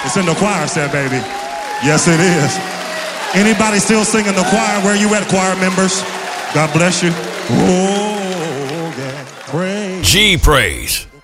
It's in the choir set, baby. Yes, it is. Anybody still singing the choir? Where you at, choir members? God bless you. Oh, yeah. Praise. G Praise.